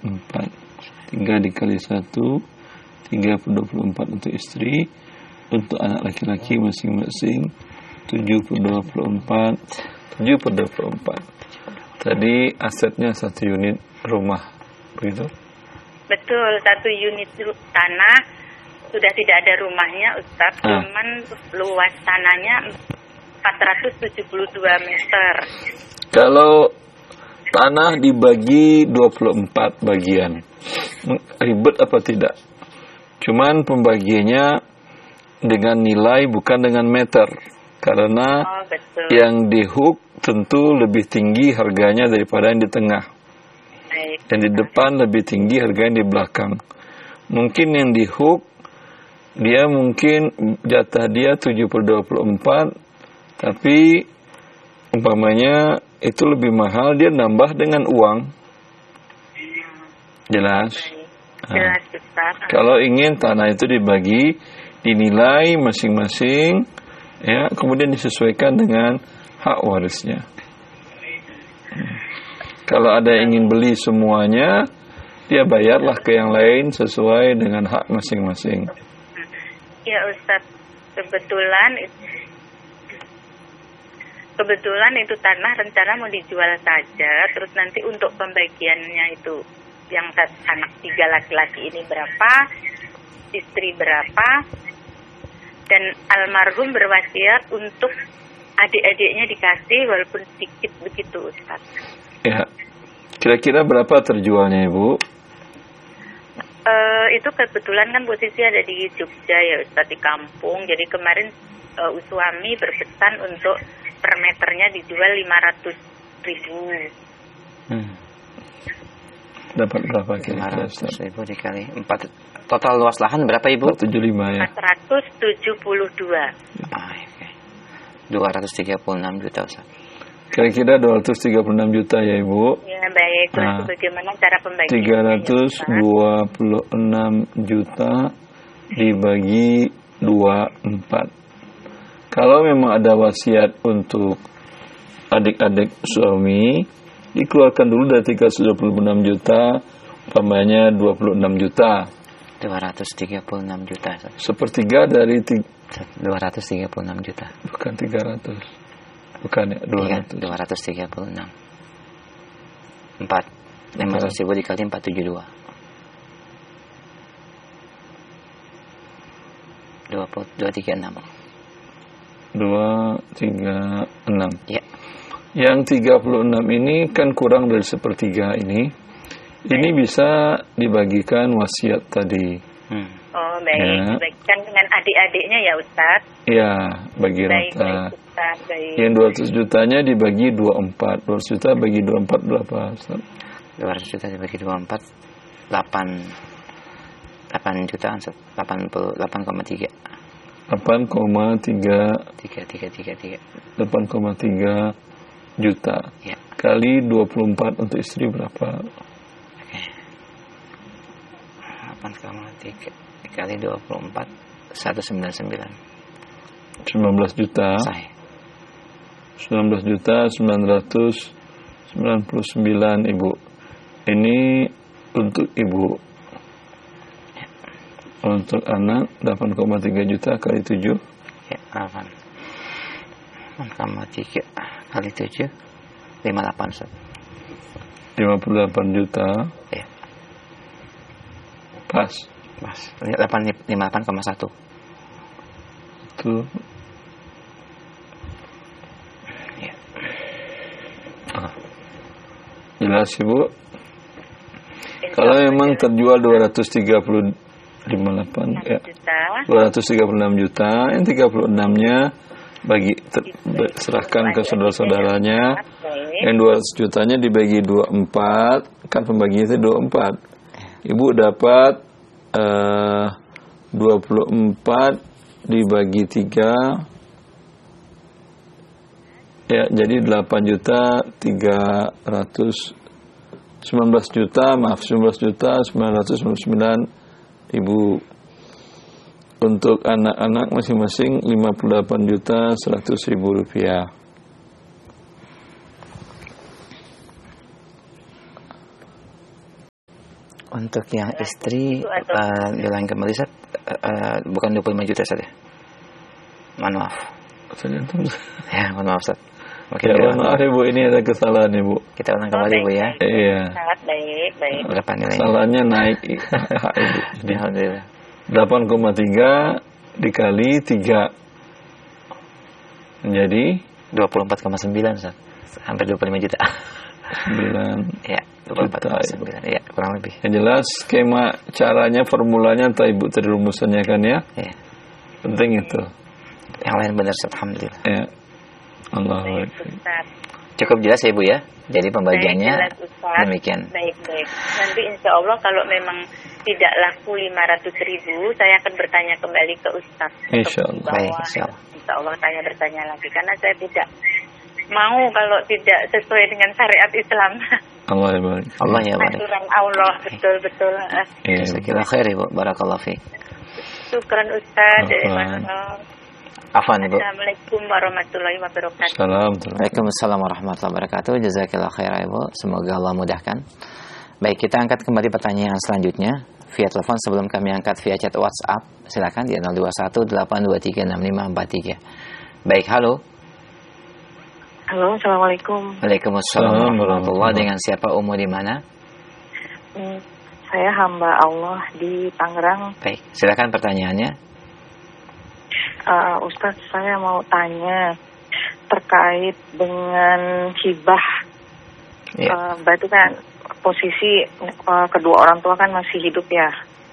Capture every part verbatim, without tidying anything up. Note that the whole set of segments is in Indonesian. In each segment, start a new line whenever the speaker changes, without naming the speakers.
empat. tiga dikali satu, tiga per dua puluh empat untuk istri. Untuk anak laki-laki masing-masing tujuh per dua puluh empat, tujuh per dua puluh empat. Tadi asetnya satu unit rumah, begitu?
Betul, satu unit tanah sudah tidak ada rumahnya, Ustaz. Ah. Cuman luas tanahnya empat ratus tujuh puluh dua meter.
Kalau tanah dibagi dua puluh empat bagian, ribet apa tidak? Cuman pembagiannya dengan nilai bukan dengan meter. Karena oh, betul. Yang di hook tentu lebih tinggi harganya daripada yang di tengah. Baik. Yang di depan lebih tinggi harganya di belakang. Mungkin yang di hook dia mungkin jatah dia tujuh per dua puluh empat, tapi umpamanya itu lebih mahal, dia nambah dengan uang. Jelas?
Jelas, Ustaz.
Nah, kalau ingin tanah itu dibagi, dinilai masing-masing, ya, kemudian disesuaikan dengan hak warisnya. Hmm. Kalau ada yang ingin beli semuanya, dia bayarlah ke yang lain sesuai dengan hak masing-masing.
Ya Ustaz, kebetulan kebetulan itu tanah rencana mau dijual saja, terus nanti untuk pembagiannya itu yang anak tiga laki-laki ini berapa, istri berapa, dan almarhum berwasiat untuk adik-adiknya dikasih walaupun sedikit begitu, Ustaz.
Ya, kira-kira berapa terjualnya, Ibu?
Uh, itu kebetulan kan posisi ada di Jogja ya, Ustaz, di kampung. Jadi kemarin uh, suami berpesan untuk per meternya dijual lima ratus ribu.
Hmm. Dapat berapa kira-kira?
lima ratus ribu dikali empat. Total luas lahan berapa, Ibu?
empat ratus tujuh puluh lima ya.
empat ratus tujuh puluh dua.
Ah, oke. dua ratus tiga puluh enam juta, Ustaz.
Kira-kira dua ratus tiga puluh enam juta ya, Ibu.
Ya, baik. Nah, bagaimana cara pembagiannya?
tiga ratus dua puluh enam juta dibagi dua puluh empat. Kalau memang ada wasiat untuk adik-adik suami, dikeluarkan dulu dari tiga ratus dua puluh enam juta, umpamanya dua puluh enam juta.
dua ratus tiga puluh enam juta.
Sepertiga dari tiga...
dua ratus tiga puluh enam juta.
Bukan tiga ratus. Bukan ya, dua ratus.
dua ratus tiga puluh enam. empat. lima ratus ribu dikali empat ratus tujuh puluh dua. dua puluh dua tiga enam.
dua tiga enam.
Ya.
Yang tiga puluh enam ini kan kurang dari sepertiga ini. Ini bisa dibagikan wasiat tadi.
Hmm. Oh, baik. Ya. Dibagikan dengan adik-adiknya ya, Ustaz?
Iya, bagi
baik,
rata.
Baik, Ustaz, baik.
Yang dua ratus jutanya dibagi dua puluh empat. dua ratus juta bagi dua puluh empat berapa, Ustaz?
dua ratus juta dibagi dua puluh empat, delapan. delapan juta, delapan puluh delapan koma tiga.
delapan koma tiga.
tiga tiga tiga tiga.
delapan koma tiga juta.
Ya.
Kali dua puluh empat untuk istri berapa?
delapan koma tiga dikali dua puluh empat, seratus sembilan puluh sembilan.
sembilan belas juta.
Saya.
sembilan belas juta sembilan ratus sembilan puluh sembilan, Ibu. Ini untuk Ibu.
Ya.
Untuk anak delapan koma tiga juta kali tujuh.
Ya, delapan. delapan koma tiga kali tujuh, lima puluh delapan, Ustaz.
lima puluh delapan juta.
Ya.
Pas.
Pas. delapan puluh delapan koma satu.
Itu.
Ya.
Ah. Jelas, Ibu? Kalau memang terjual dua ratus tiga puluh lima delapan ya. dua ratus tiga puluh enam juta, yang tiga puluh enam-nya bagi ter, serahkan ke saudara-saudaranya. Yang dua ratus jutanya dibagi dua puluh empat, kan pembagiannya itu dua puluh empat. Ibu dapat uh, dua puluh empat dibagi tiga, ya, jadi delapan juta tiga ratus sembilan belas juta, maaf sembilan belas juta sembilan ratus sembilan puluh sembilan ribu. Untuk anak-anak masing-masing lima puluh delapan juta seratus ribu rupiah.
Untuk yang istri
Itu atau-
uh, bilang kembali Ustaz, uh, bukan dua puluh lima juta Ustaz ya? Mohon maaf.
Ternyata-
Ya, mohon maaf Ustaz. Mungkin
Ya,
kita,
mohon maaf Ibu, ini ada kesalahan Ibu.
kita ulang kembali Bu ya.
Iya.
Sangat baik, baik.
Berapa nilainya?
Kesalahannya naik hak Ibu. Jadi
Alhamdulillah.
delapan koma tiga dikali tiga menjadi
dua puluh empat koma sembilan Ustaz. Hampir dua puluh lima juta.
sembilan.
Ya, dua puluh empat koma
Juta,
sembilan. Ya, kurang lebih.
Yang jelas skema caranya, formulanya entah Ibu tadi rumusannya kan ya.
Ya.
Penting itu.
Yang lain benar Ustaz, alhamdulillah.
Ya. Allah
Baik,
Akbar.
Ustaz.
Cukup jelas ya Bu ya. Jadi pembagiannya
Baik, jelas, Ustaz.
demikian.
Baik, baik. Nanti insya Allah kalau memang tidak laku lima ratus ribu, saya akan bertanya kembali ke Ustaz.
Insya
Untuk
Allah.
di
Baik,
bawah.
insya Allah.
Insya Allah saya bertanya lagi. Karena saya tidak mau kalau tidak sesuai dengan syariat Islam.
Allah ya baik.
Allah ya baik.
Aturan Allah, betul-betul.
Iya.
Jazakallah khair Ibu. Barakallahu fiik.
Syukran Ustaz.
Afwan.
Afwan Ibu.
Assalamualaikum warahmatullahi wabarakatuh.
Salam.
Waalaikumsalam warahmatullahi wabarakatuh. Jazakallah khair Ibu. Semoga Allah mudahkan. Baik, kita angkat kembali pertanyaan selanjutnya via telepon sebelum kami angkat via chat WhatsApp. Silakan di nol dua satu delapan dua tiga enam lima empat tiga. Baik, halo.
Halo, assalamualaikum.
Waalaikumsalam
Assalamualaikum.
warahmatullahi. Dengan siapa, umur di mana?
Hmm, saya hamba Allah di Tangerang.
Baik, silakan pertanyaannya.
Uh, Ustadz, saya mau tanya terkait dengan hibah.
Ya.
Uh, berarti kan posisi uh, kedua orang tua kan masih hidup ya.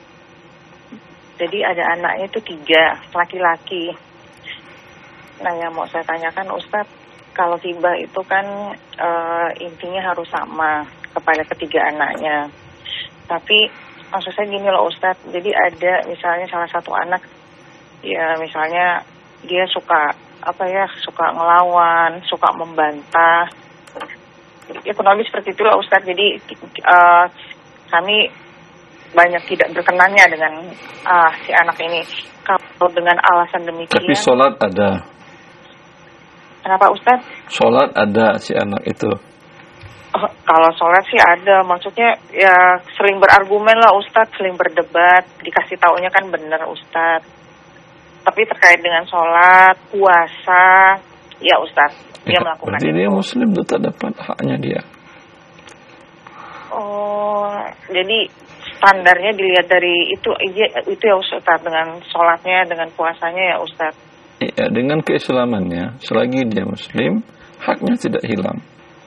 Jadi ada anaknya itu tiga, laki-laki. Nah, yang mau saya tanyakan Ustadz, kalau hibah itu kan uh, intinya harus sama kepada ketiga anaknya. Tapi maksud saya gini loh Ustadz, jadi ada misalnya salah satu anak, ya misalnya dia suka apa ya, suka ngelawan, suka membantah. Ya kurang lebih seperti itulah Ustadz. Jadi uh, kami banyak tidak berkenannya dengan uh, si anak ini. Kalau dengan alasan demikian.
Tapi sholat ada.
Kenapa Ustadz?
Sholat ada si anak itu.
Oh, kalau sholat sih ada, maksudnya ya sering berargumen lah Ustadz, sering berdebat, dikasih taunya kan bener Ustadz. Tapi terkait dengan sholat, puasa, ya Ustadz, dia
Ya,
melakukan
berarti
itu.
dia muslim, tetap dapat haknya dia.
Oh, jadi standarnya dilihat dari itu, itu ya Ustadz, dengan sholatnya, dengan puasanya ya Ustadz.
Ya, dengan keislamannya, selagi dia muslim, haknya tidak hilang.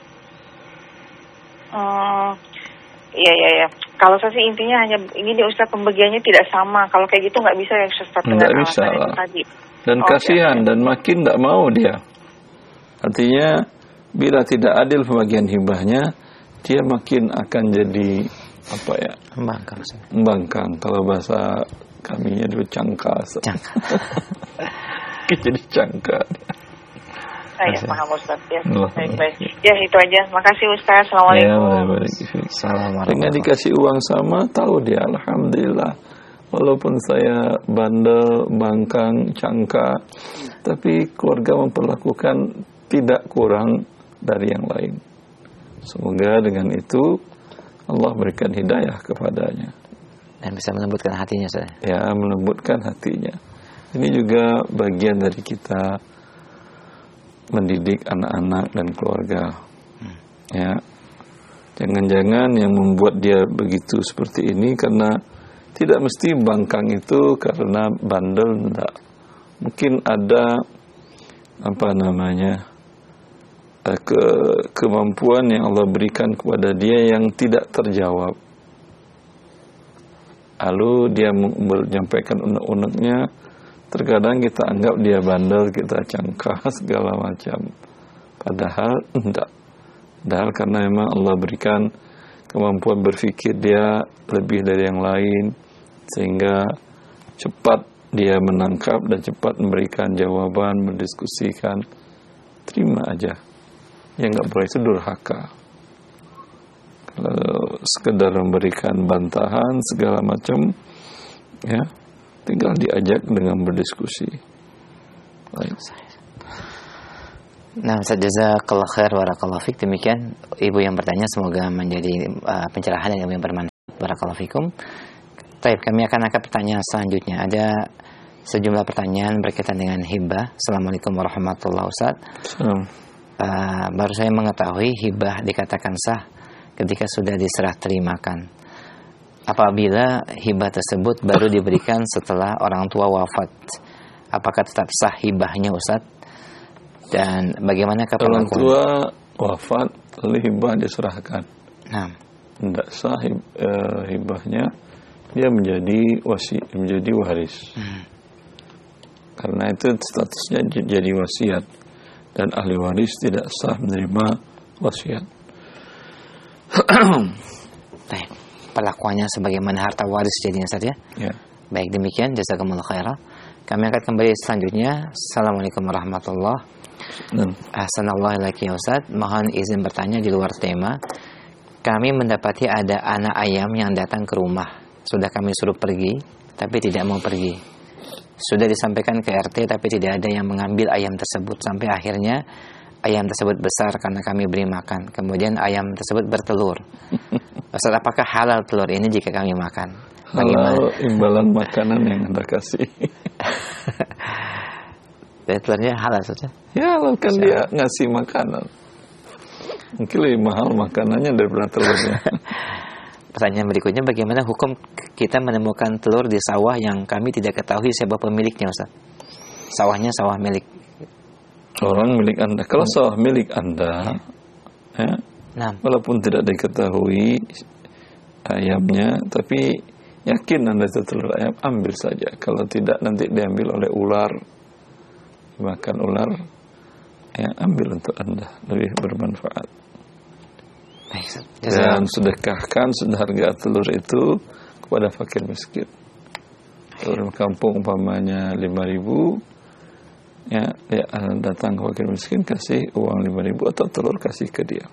Hmm, iya, iya, iya. Kalau saya sih intinya hanya ini dia Ustadz, pembagiannya tidak sama. Kalau kayak gitu nggak bisa ya Ustadz dengan
Nggak bisa
alasan itu
lah.
tadi.
Dan
Oh,
kasihan,
iya.
dan makin tidak mau dia. Artinya, bila tidak adil pembagian hibahnya, dia makin akan jadi, apa ya,
Membangkang Ustaz.
membangkang. Kalau bahasa kaminya dulu cangkas.
Cangkang.
Jadi cangka.
Ah, ya, paham Ustadz ya.
Allah.
Baik, baik. Ya, itu aja. Makasih Ustadz. Assalamualaikum.
Ya,
Assalamualaikum.
dengan dikasih uang sama, tahu dia, alhamdulillah. Walaupun saya bandel, bangkang, cangka, tapi keluarga memperlakukan tidak kurang dari yang lain. Semoga dengan itu Allah berikan hidayah kepadanya.
Dan bisa melembutkan hatinya Ustaz.
Ya, melembutkan hatinya. Ini juga bagian dari kita mendidik anak-anak dan keluarga. Ya, jangan-jangan yang membuat dia begitu seperti ini karena tidak mesti bangkang itu karena bandel, enggak. Mungkin ada apa namanya ke kemampuan yang Allah berikan kepada dia yang tidak terjawab. Lalu dia menyampaikan unek-uneknya. Terkadang kita anggap dia bandel, kita cangkah segala macam. Padahal enggak. Padahal karena memang Allah berikan kemampuan berpikir dia lebih dari yang lain, sehingga cepat dia menangkap dan cepat memberikan jawaban, mendiskusikan. Terima aja. Yang enggak boleh itu durhaka. Kalau sekedar memberikan bantahan segala macam, ya, tinggal diajak dengan berdiskusi. Baik.
Nah, Ustaz, jazakallahu khair barakallahu fik. Demikian ibu yang bertanya, semoga menjadi uh, pencerahan dan ilmu yang bermanfaat Barakallahu fikum. Baik, kami akan angkat pertanyaan selanjutnya. Ada sejumlah pertanyaan berkaitan dengan hibah. Assalamualaikum warahmatullahi wabarakatuh. Uh, baru saya mengetahui hibah dikatakan sah ketika sudah diserah terimakan. Apabila hibah tersebut baru diberikan setelah orang tua wafat, apakah tetap sah hibahnya, Ustaz? Dan bagaimana kalau
orang tua wafat lalu hibah diserahkan?
Nah,
tidak sah hibahnya, dia menjadi wasi, menjadi waris. Hmm. Karena itu statusnya jadi wasiat, dan ahli waris tidak sah menerima wasiat.
Baik, perlakuannya sebagaimana harta waris jadinya saja. Ya. Baik, demikian jazakumullah khairan. Kami akan kembali selanjutnya. Assalamualaikum warahmatullahi wabarakatuh. Assalamualaikum warahmatullahi wabarakatuh. Mohon izin bertanya di luar tema. Kami mendapati ada anak ayam yang datang ke rumah. Sudah kami suruh pergi, tapi tidak mau pergi. Sudah disampaikan ke R T, tapi tidak ada yang mengambil ayam tersebut. Sampai akhirnya ayam tersebut besar karena kami beri makan. Kemudian ayam tersebut bertelur. Ustaz, apakah halal telur ini jika kami makan? Bagaimana?
Halal imbalan makanan yang Anda kasih.
Dan telurnya halal saja?
Ya, halal kan dia ngasih makanan. Mungkin lebih mahal makanannya daripada telurnya.
Pertanyaan berikutnya, bagaimana hukum kita menemukan telur di sawah yang kami tidak ketahui siapa pemiliknya, Ustaz? Sawahnya sawah milik
orang, milik Anda. Kalau sawah milik Anda, ya, nah. walaupun tidak diketahui ayamnya, tapi yakin Anda itu telur ayam, ambil saja. Kalau tidak, nanti diambil oleh ular, makan ular, ya, ambil untuk Anda, lebih bermanfaat. Dan sedekahkan seharga telur itu kepada fakir miskin. Telur kampung umpamanya lima ribu, ya, ya datang ke fakir miskin, kasih uang lima ribu atau telur kasih ke dia.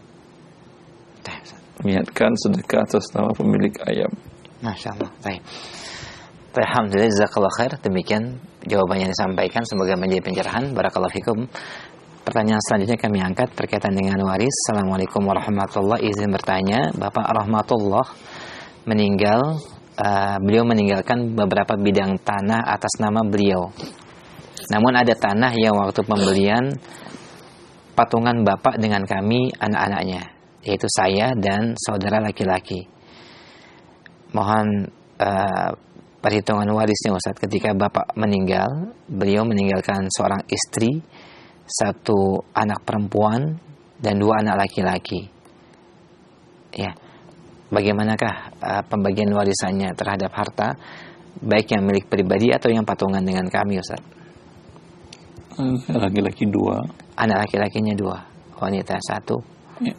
Niatkan sedekah atas nama pemilik ayam.
Masya Allah. Baik. Alhamdulillah, jazakallah khair. Demikian jawaban yang disampaikan, semoga menjadi pencerahan. Barakallahu fikum. Pertanyaan selanjutnya kami angkat berkaitan dengan waris. Assalamualaikum warahmatullahi wabarakatuh. Izin bertanya, Bapak Rahmatullah meninggal, uh, beliau meninggalkan beberapa bidang tanah atas nama beliau. Namun ada tanah yang waktu pembelian patungan Bapak dengan kami anak-anaknya, yaitu saya dan saudara laki-laki. Mohon uh, perhitungan warisnya, Ustaz. Ketika Bapak meninggal, beliau meninggalkan seorang istri, satu anak perempuan dan dua anak laki-laki. Ya, bagaimanakah uh, pembagian warisannya terhadap harta, baik yang milik pribadi atau yang patungan dengan kami, Ustaz?
Laki-laki dua.
Anak laki-lakinya dua, wanita satu. Ya.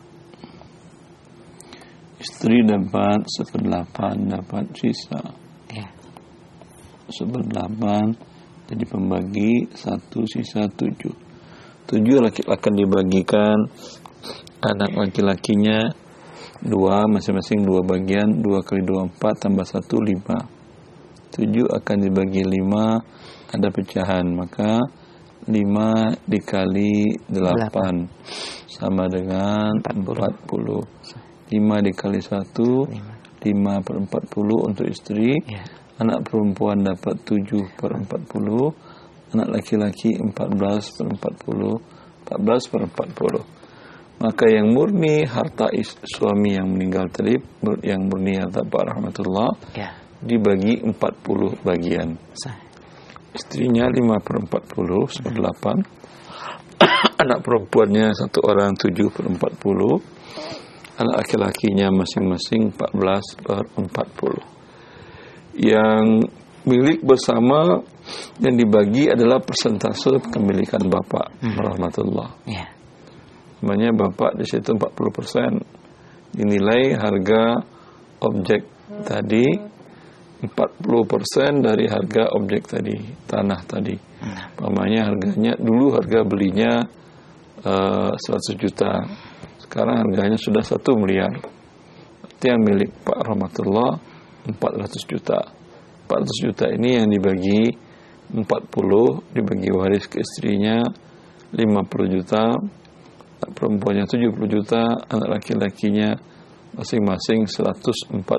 Istri dapat seperdelapan, dapat sisa. Ya. Seperdelapan, jadi pembagi satu, sisa tujuh. Tujuh laki akan dibagikan, anak laki-lakinya dua, masing-masing dua bagian, dua kali dua empat tambah satu lima. Tujuh akan dibagi lima, ada pecahan, maka lima dikali delapan sama dengan empat puluh. Lima dikali satu, lima per empat puluh untuk istri. Anak perempuan dapat tujuh per empat puluh. Anak laki-laki empat belas per empat puluh, empat belas per empat puluh. Maka yang murni harta suami yang meninggal tadi, yang murni harta Pak Rahmatullah, ya, dibagi empat puluh bagian. Istrinya lima per empat puluh, seperdelapan. Anak perempuannya satu orang tujuh per empat puluh. Anak laki-lakinya masing-masing empat belas per empat puluh. Yang milik bersama yang dibagi adalah persentase kepemilikan Bapak hmm. Rahmatullah. Ya. Namanya Bapak di situ empat puluh persen. Dinilai harga objek tadi empat puluh persen dari harga objek tadi, tanah tadi. Namanya harganya dulu harga belinya uh, seratus juta. Sekarang harganya sudah satu miliar. Itu yang milik Pak Rahmatullah empat ratus juta. empat ratus juta ini yang dibagi empat puluh, dibagi waris ke istrinya lima puluh juta, anak perempuannya tujuh puluh juta, anak laki-lakinya masing-masing seratus empat puluh juta.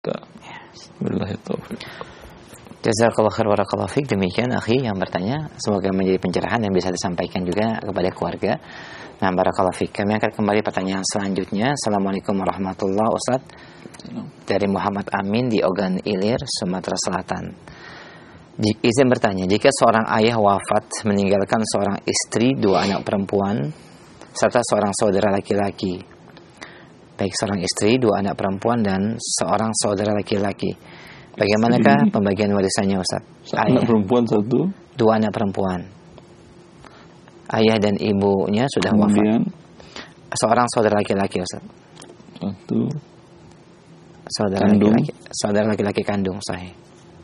Billahi taufiq.
Jazakallahu khair barakallahu fiik. Demikian akhi yang bertanya, semoga menjadi pencerahan yang bisa disampaikan juga kepada keluarga. Nah, barakallahu fiik. Kami akan kembali pertanyaan selanjutnya. Assalamualaikum warahmatullahi wabarakatuh. Dari Muhammad Amin di Ogan Ilir, Sumatera Selatan. Izin bertanya, jika seorang ayah wafat meninggalkan seorang istri, dua anak perempuan, serta seorang saudara laki-laki, baik seorang istri, dua anak perempuan, dan seorang saudara laki-laki, bagaimanakah istri, pembagian warisannya Ustaz?
Anak perempuan satu,
dua anak perempuan, ayah dan ibunya sudah
kemudian,
wafat, seorang saudara laki-laki Ustaz,
satu
saudara
kandung.
laki-laki, saudara laki-laki kandung, sahih.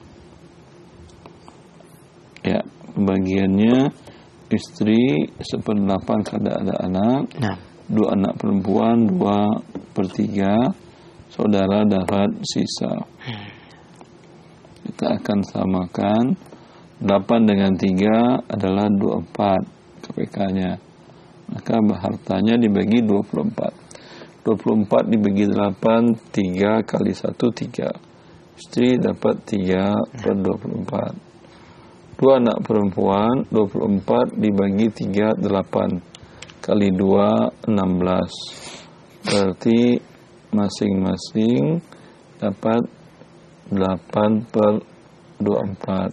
Ya, pembagiannya istri seperdelapan kada ada anak,
nah.
dua anak perempuan, dua per tiga, saudara dapat sisa. Kita akan samakan delapan dengan tiga adalah dua puluh empat K P K-nya. Maka hartanya dibagi dua puluh empat. dua puluh empat dibagi delapan, tiga kali satu, tiga. Istri dapat tiga per dua puluh empat. Dua anak perempuan, dua puluh empat dibagi tiga, delapan. Kali dua, enam belas. Berarti masing-masing dapat delapan per dua puluh empat.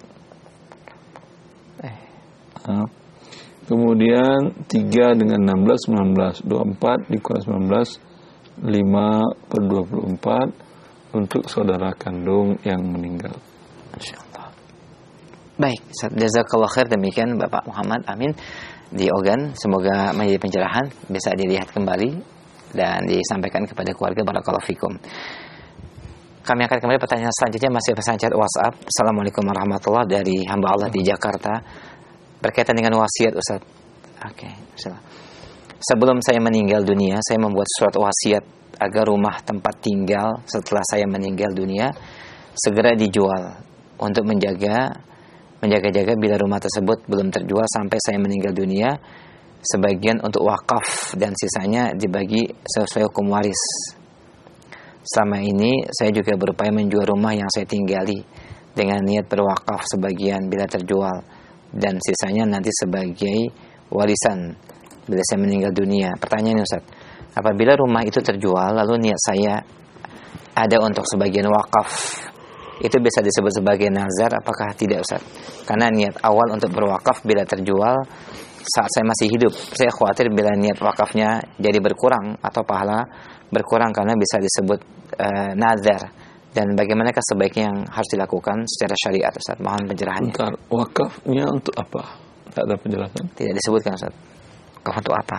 Nah, kemudian tiga dengan enam belas, sembilan belas. dua puluh empat dikurang sembilan belas, lima per dua puluh empat untuk saudara kandung yang meninggal.
Masya Allah. Baik, jazakallahu khair. Demikian Bapak Muhammad Amin di Ogan. Semoga menjadi pencerahan, bisa dilihat kembali dan disampaikan kepada keluarga. Barakallahu fikum. Kami akan kembali pertanyaan selanjutnya, masih pesan chat WhatsApp. Assalamualaikum warahmatullahi wabarakatuh, dari hamba Allah di Jakarta, berkaitan dengan wasiat Ustaz. Oke, okay. Sebelum saya meninggal dunia, saya membuat surat wasiat agar rumah tempat tinggal setelah saya meninggal dunia segera dijual untuk menjaga menjaga-jaga bila rumah tersebut belum terjual sampai saya meninggal dunia, sebagian untuk wakaf dan sisanya dibagi sesuai hukum waris. Selama ini saya juga berupaya menjual rumah yang saya tinggali dengan niat berwakaf sebagian bila terjual dan sisanya nanti sebagai warisan bila saya meninggal dunia. Pertanyaannya Ustaz, apabila rumah itu terjual lalu niat saya ada untuk sebagian wakaf, itu bisa disebut sebagai nazar apakah tidak Ustaz? Karena niat awal untuk berwakaf bila terjual saat saya masih hidup, saya khawatir bila niat wakafnya jadi berkurang atau pahala berkurang karena bisa disebut uh, nazar. Dan bagaimanakah sebaiknya yang harus dilakukan secara syariat Ustaz? Mohon pencerahannya.
Bentar, wakafnya untuk apa? Tak ada penjelasan?
Tidak disebutkan Ustaz. Wakaf untuk apa?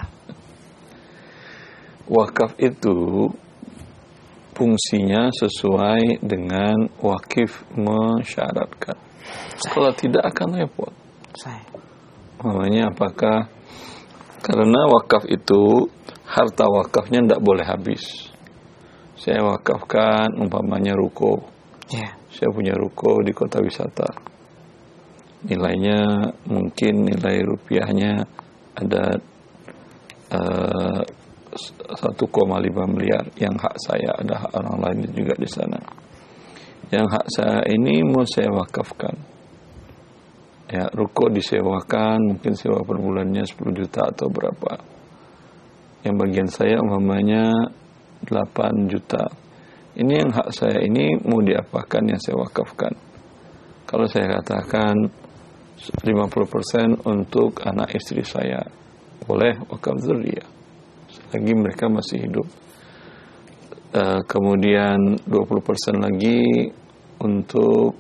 Wakaf itu fungsinya sesuai dengan wakif mensyaratkan. Kalau tidak akan repot.
Saya.
Namanya apakah? Karena wakaf itu harta wakafnya tidak boleh habis. Saya wakafkan umpamanya ruko.
Yeah.
Saya punya ruko di kota wisata. Nilainya mungkin nilai rupiahnya ada uh, satu koma lima miliar yang hak saya, ada hak orang lain juga di sana. Yang hak saya ini mau saya wakafkan. Ya, ruko disewakan, mungkin sewa per bulannya sepuluh juta atau berapa. Yang bagian saya umpamanya delapan juta. Ini yang hak saya ini mau diapakan yang saya wakafkan. Kalau saya katakan lima puluh persen untuk anak istri saya, boleh wakaf dzurriyyah lagi mereka masih hidup. Uh, kemudian dua puluh persen lagi untuk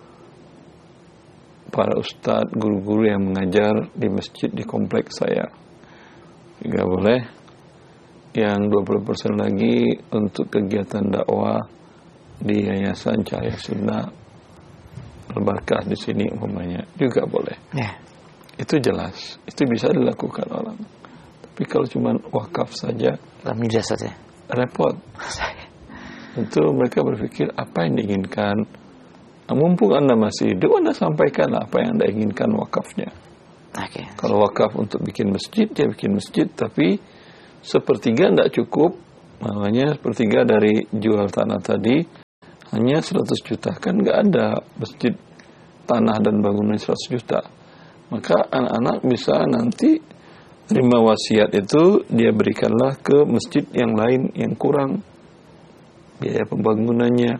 para ustadz, guru-guru yang mengajar di masjid di kompleks saya juga boleh. Yang dua puluh persen lagi untuk kegiatan dakwah di Yayasan Cahaya Sunnah Al-Barakah di sini umpamanya juga boleh.
Yeah.
Itu jelas, itu bisa dilakukan orang. Tapi kalau cuma wakaf saja,
alhamdulillah saja
repot. Itu mereka berpikir apa yang diinginkan. Nah, mumpung Anda masih hidup, Anda sampaikan apa yang Anda inginkan wakafnya.
Okay.
Kalau wakaf untuk bikin masjid, ya bikin masjid, tapi sepertiga tidak cukup, makanya sepertiga dari jual tanah tadi hanya seratus juta. Kan nggak ada masjid tanah dan bangunan seratus juta. Maka anak-anak bisa nanti terima wasiat itu, dia berikanlah ke masjid yang lain yang kurang biaya pembangunannya.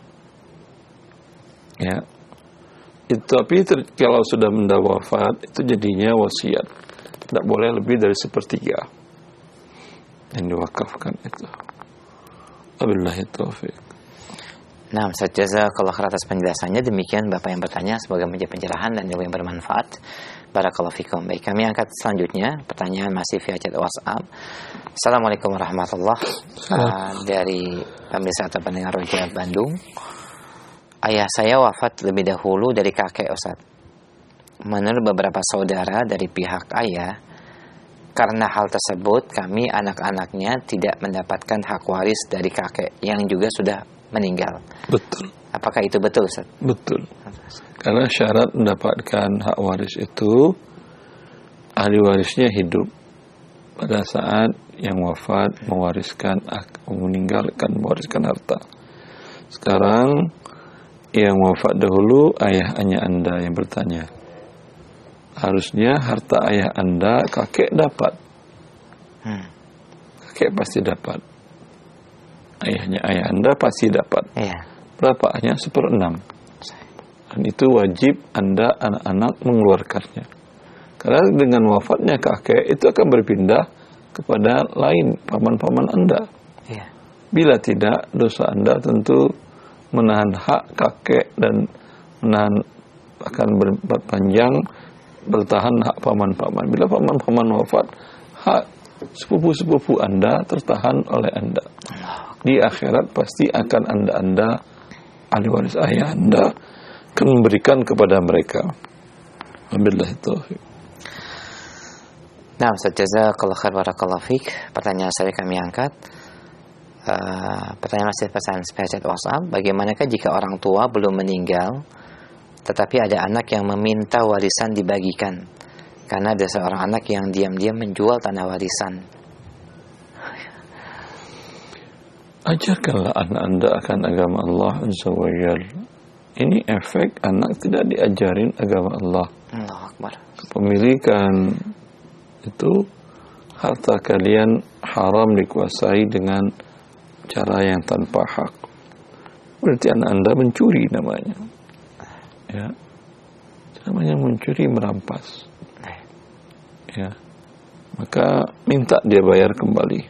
Ya. Itu tapi ter, kalau sudah benda wafat itu jadinya wasiat. Tidak boleh lebih dari sepertiga yang diwakafkan itu. Wabillahi taufiq.
Nah, Ustaz, jazakallahu khairan atas penjelasannya. Demikian Bapak yang bertanya, semoga menjadi pencerahan dan ilmu yang bermanfaat. Barakallahu fikum. Baik, kami angkat selanjutnya. Pertanyaan masih via chat WhatsApp. Assalamualaikum warahmatullahi wabarakatuh. Uh, dari pemirsa atau pendengar Roja Bandung. Ayah saya wafat lebih dahulu dari kakek, Ustaz. Menurut beberapa saudara dari pihak ayah, karena hal tersebut kami anak-anaknya tidak mendapatkan hak waris dari kakek yang juga sudah meninggal.
Betul.
Apakah itu betul, Ustaz?
Betul. Karena syarat mendapatkan hak waris itu ahli warisnya hidup pada saat yang wafat mewariskan, meninggalkan mewariskan harta. Sekarang yang wafat dahulu ayahnya Anda yang bertanya. Harusnya harta ayah Anda kakek dapat. Hmm. Kakek pasti dapat. Ayahnya ayah Anda pasti dapat.
Iya.
Berapa? Hanya seperenam. Dan itu wajib Anda anak-anak mengeluarkannya. Karena dengan wafatnya kakek itu akan berpindah kepada lain paman-paman Anda.
Iya.
Bila tidak, dosa Anda tentu menahan hak kakek dan menahan akan berpanjang bertahan hak paman-paman. Bila paman-paman wafat, hak sepupu-sepupu Anda tertahan oleh Anda. Di akhirat pasti akan Anda-Anda ahli waris ayah Anda akan memberikan kepada mereka. Wabillahi taufiq.
Nah, Ustaz, jazakallahu khair barakallahu fik. Pertanyaan saya kami angkat. Uh, pertanyaan masih pesan chat WhatsApp. Bagaimanakah jika orang tua belum meninggal tetapi ada anak yang meminta warisan dibagikan karena ada seorang anak yang diam-diam menjual tanah warisan?
Ajarkanlah anak Anda akan agama Allah Azza wa Jalla. Ini efek anak tidak diajarin agama Allah.
Allahu Akbar.
Kepemilikan itu harta kalian haram dikuasai dengan cara yang tanpa hak. Berarti anak Anda mencuri namanya. Ya. Namanya mencuri, merampas. Ya. Maka minta dia bayar kembali.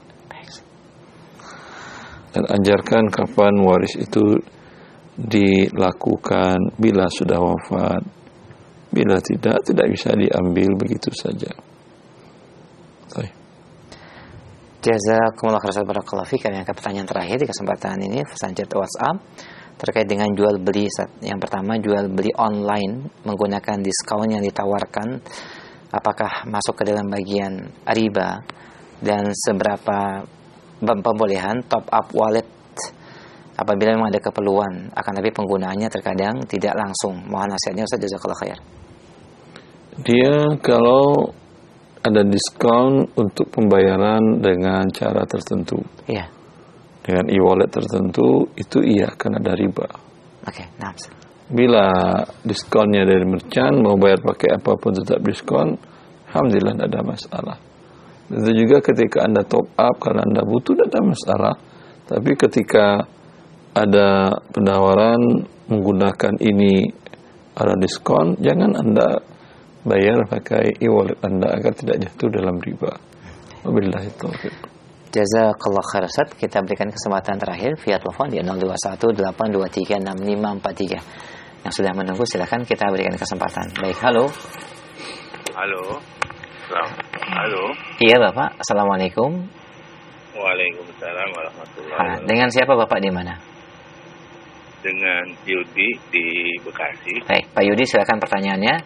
Dan ajarkan kapan waris itu dilakukan, bila sudah wafat, bila tidak, tidak bisa diambil begitu saja. Baik.
Jazakumullah khairan barakallahu fik. Kami angkat pertanyaan terakhir di kesempatan ini, pesan chat WhatsApp terkait dengan jual beli. Yang pertama, jual beli online menggunakan diskon yang ditawarkan, apakah masuk ke dalam bagian riba dan seberapa pembolehan top up wallet apabila memang ada keperluan, akan tapi penggunaannya terkadang tidak langsung. Mohon nasihatnya Ustaz, jazakallahu khair.
Dia kalau ada diskon untuk pembayaran dengan cara tertentu,
iya,
dengan e-wallet tertentu, itu iya, karena ada riba.
Oke, okay, nah.
Bila diskonnya dari merchant, mau bayar pakai apapun tetap diskon, alhamdulillah tidak ada masalah. Itu juga ketika Anda top up, kalau Anda butuh tidak ada masalah. Tapi ketika ada penawaran menggunakan ini ada diskon, jangan Anda bayar pakai e-wallet Anda agar tidak jatuh dalam riba. Wabillahi taufiq.
Jazakallahu khair Ustaz. Kita berikan kesempatan terakhir via telepon di nol dua satu delapan dua tiga enam lima empat tiga. Yang sudah menunggu silakan kita berikan kesempatan. Baik, halo.
Halo. Halo.
Iya Bapak, Assalamualaikum.
Waalaikumsalam warahmatullahi
wabarakatuh. Dengan siapa Bapak, di mana?
Dengan Yudi di Bekasi.
Baik, Pak Yudi, silakan pertanyaannya.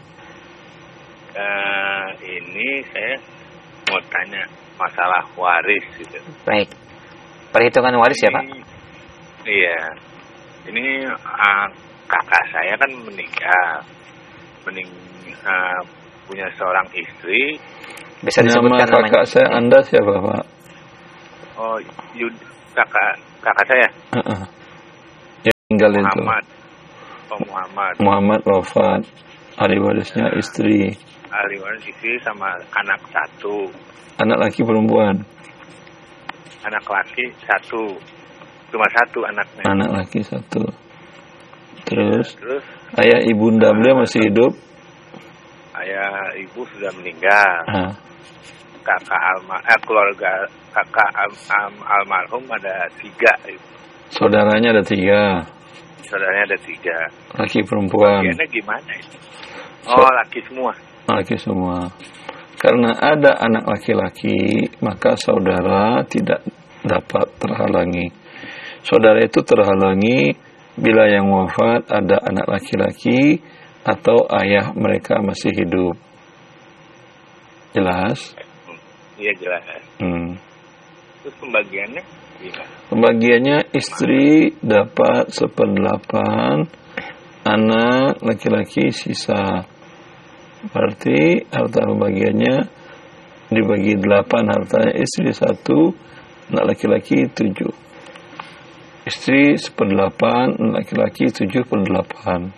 Uh, ini saya mau tanya masalah waris gitu.
Baik. Perhitungan waris
ini,
ya Pak?
Iya. Ini uh, kakak saya kan meninggal. Mening uh, punya seorang istri.
Bisa disebutkan
nama kakak
namanya?
saya Anda siapa Pak?
Oh, Yud, kakak kakak saya.
Uh-uh. Yang meninggal itu?
Muhammad. Oh, Muhammad.
Muhammad wafat. Ahli warisnya istri.
Ahli waris istri sama anak satu.
Anak laki perempuan?
Anak laki satu. Cuma satu anaknya.
Anak laki satu. Terus?
Ya, terus
ayah ibunda beliau masih hidup?
Ayah ibu sudah meninggal.
Ah.
Kakak alma, eh, keluarga kakak al, al, almarhum ada tiga.
Saudaranya ada tiga.
Saudaranya ada tiga.
Laki perempuan.
Bagiannya gimana itu? Oh, so, laki semua.
Laki semua. Karena ada anak laki-laki, maka saudara tidak dapat terhalangi. Saudara itu terhalangi bila yang wafat ada anak laki-laki atau ayah mereka masih hidup. Jelas?
Iya, jelas.
Hmm.
Terus pembagiannya gimana?
Pembagiannya istri dapat seperdelapan, anak laki-laki sisa. Berarti harta pembagiannya dibagi delapan, hartanya istri satu, anak laki-laki tujuh. Istri seperdelapan, anak laki-laki tujuh per delapan.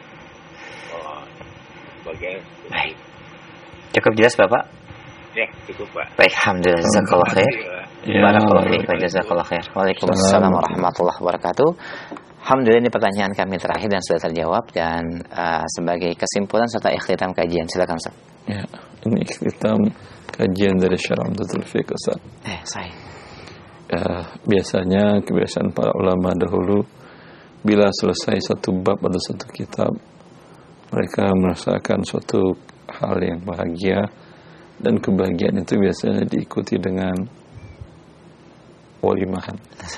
Oh, bagian.
Baik. Cukup jelas Bapak?
Ya, cukup Pak.
Baik, alhamdulillah, jazakallahu khair.
Ya,
Barakallahu fiik wa jazakallahu khair. Waalaikumsalam warahmatullahi wabarakatuh. Alhamdulillah, ini pertanyaan kami terakhir dan sudah terjawab, dan uh, sebagai kesimpulan serta ikhtitam kajian, silakan Ustaz.
Ya, ini ikhtitam kajian dari Syarah Umdatul Fiqh Ustaz.
Eh, saya.
Ya, biasanya kebiasaan para ulama dahulu bila selesai satu bab atau satu kitab, mereka merasakan suatu hal yang bahagia, dan kebahagiaan itu biasanya diikuti dengan walimahan.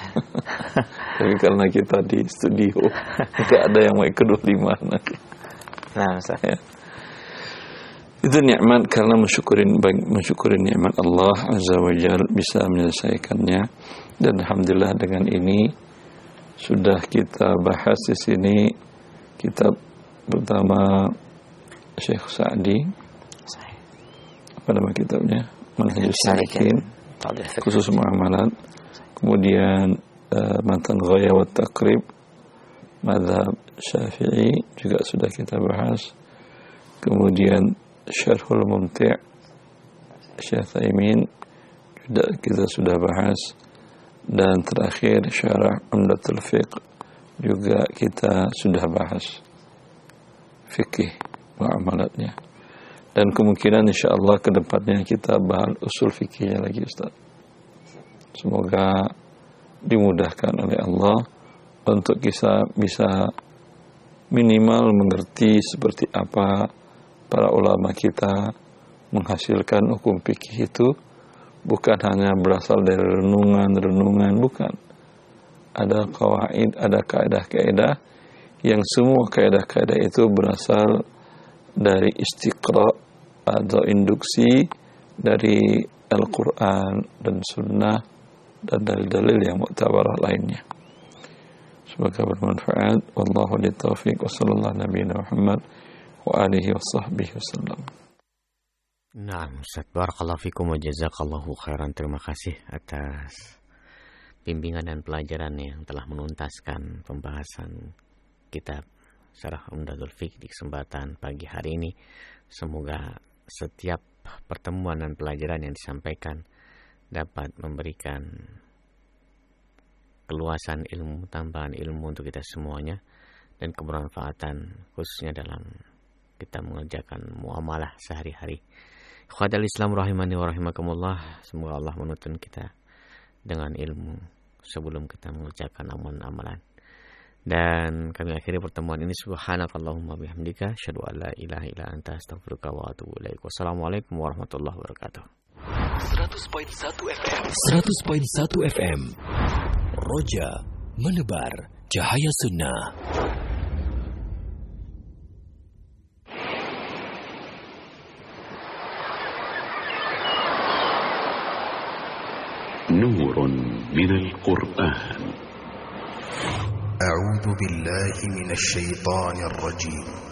Tapi karena kita di studio, tidak ada yang mau ikut walimahan.
Nah, saya.
Itu nikmat, karena mensyukurin mensyukurin nikmat Allah Azza wa Jalla bisa menyelesaikannya. Dan alhamdulillah dengan ini sudah kita bahas di sini kitab pertama Syekh Sa'di. Apa nama kitabnya? Manhajus Salikin, khusus muamalat. Kemudian uh, matan Ghaya wa Taqrib, mazhab Syafi'i juga sudah kita bahas. Kemudian Syarhul Mumti' Syekh Taimin juga kita sudah bahas, dan terakhir Syarah Umdatul Fiqh juga kita sudah bahas fikih muamalatnya. Dan kemungkinan insyaallah ke depannya kita bahas usul fikihnya lagi Ustaz. Semoga dimudahkan oleh Allah untuk kita bisa minimal mengerti seperti apa para ulama kita menghasilkan hukum fikih itu, bukan hanya berasal dari renungan-renungan, bukan. Ada qawaid, ada kaidah-kaidah yang semua kaidah-kaidah itu berasal dari istiqra atau induksi dari Al-Quran dan Sunnah dan dalil-dalil yang muktabarah lainnya. Semoga bermanfaat. Wallahu a'lam bishawab. Wa sallallahu nabiyana Muhammad wa alihi wa sahbihi wasallam.
Nah, Ustaz, barakallahu fikum wa jazakallahu khairan. Terima kasih atas bimbingan dan pelajaran yang telah menuntaskan pembahasan kitab Syarah Umdatul Fiqh di kesempatan pagi hari ini. Semoga setiap pertemuan dan pelajaran yang disampaikan dapat memberikan keluasan ilmu, tambahan ilmu untuk kita semuanya, dan kebermanfaatan khususnya dalam kita mengerjakan muamalah sehari-hari. Ikhwatal Islam rahimani wa rahimakumullah, semoga Allah menuntun kita dengan ilmu sebelum kita mengerjakan amalan-amalan. Dan kami akhiri pertemuan ini. Subhanakallahumma bihamdika asyhadu an la ilaha illa anta astaghfiruka wa atubu ilaik. Wassalamualaikum warahmatullahi wabarakatuh.
seratus koma satu F M seratus koma satu F M Roja menebar cahaya sunnah.
نور من القرآن.
أعوذ بالله من الشيطان الرجيم.